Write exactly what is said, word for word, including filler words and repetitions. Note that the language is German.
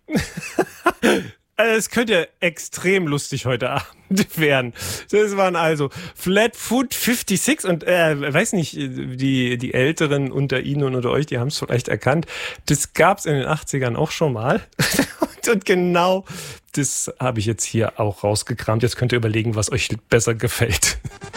Also es könnte extrem lustig heute Abend werden. Das waren also Flatfoot fünfundsechzig und äh, weiß nicht, die die Älteren unter Ihnen und unter euch, die haben es vielleicht erkannt. Das gab's in den achtzigern auch schon mal. und, und genau das habe ich jetzt hier auch rausgekramt. Jetzt könnt ihr überlegen, was euch besser gefällt.